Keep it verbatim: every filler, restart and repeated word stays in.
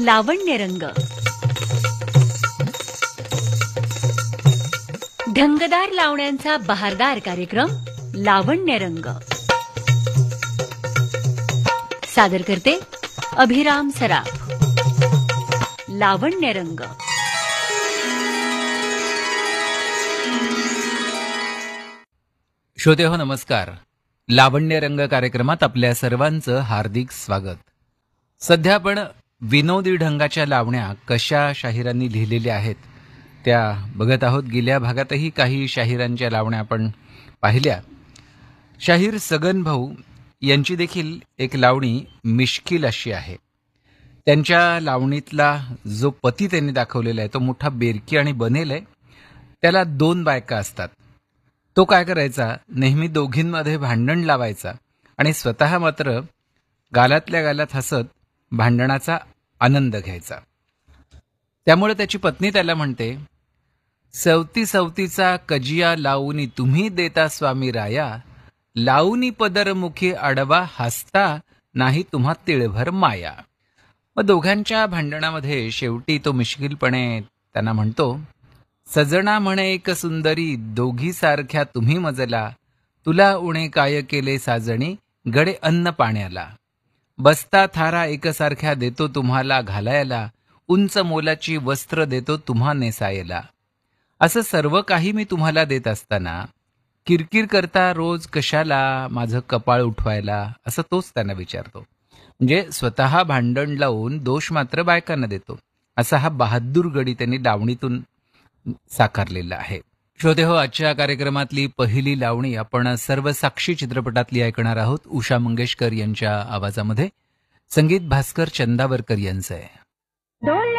लावण्यरंग. ढंगदार लावण्यांचा बहारदार कार्यक्रम लावण्यरंग. सादर करते अभिराम सराफ. लावण्यरंग. श्रोते हो, नमस्कार. लावण्यरंग कार्यक्रमात आपल्या सर्वांचं हार्दिक स्वागत. सध्या आपण विनोदी ढंगाच्या लावण्या कशा शाहिरांनी लिहिलेल्या आहेत त्या बघत आहोत. गेल्या भागातही काही शाहिरांच्या लावण्या आपण पाहिल्या. शाहीर सगन भाऊ यांची देखील एक लावणी मिश्किल अशी आहे. त्यांच्या लावणीतला जो पती त्यांनी दाखवलेला आहे तो मोठा बेरकी आणि बनेल आहे. त्याला दोन बायका असतात. तो काय करायचा, नेहमी दोघींमध्ये भांडण लावायचा आणि स्वतः मात्र गालातल्या गालात हसत भांडणाचा आनंद घ्यायचा. त्यामुळे त्याची पत्नी त्याला म्हणते, सवती सवतीचा कजिया लावूनी तुम्ही देता स्वामी राया, लावूनी पदरमुखी आडवा हसता नाही तुम्हा तिळभर माया. मग दोघांच्या भांडणामध्ये शेवटी तो मिश्किलपणे त्यांना म्हणतो, सजना म्हणे एक सुंदरी दोघी सारख्या तुम्ही मजला, तुला उणे काय केले साजणी गडे अन्न पाण्याला, बसता थारा एकसारख्या देतो तुम्हाला घालायला, उंच मोलाची वस्त्र देतो तुम्हा नेसायला. असं सर्व काही मी तुम्हाला देत असताना किरकिर करता रोज कशाला माझं कपाळ उठवायला, असं तोच त्यांना विचारतो. म्हणजे स्वतः भांडण लावून दोष मात्र बायकांना देतो, असा हा बहादूर गडी त्यांनी लावणीतून साकारलेला आहे. श्रोते हो, आजच्या कार्यक्रमातली पहिली लावणी आपण सर्व साक्षी चित्रपटातली ऐकणार आहोत. उषा मंगेशकर यांच्या आवाजामध्ये. संगीत भास्कर चंदावरकर यांचं आहे.